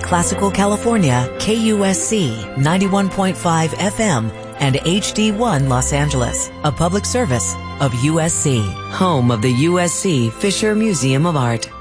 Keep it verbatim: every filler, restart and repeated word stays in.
Classical California, K U S C ninety-one point five F M, and H D one Los Angeles, a public service of U S C, home of the U S C Fisher Museum of Art.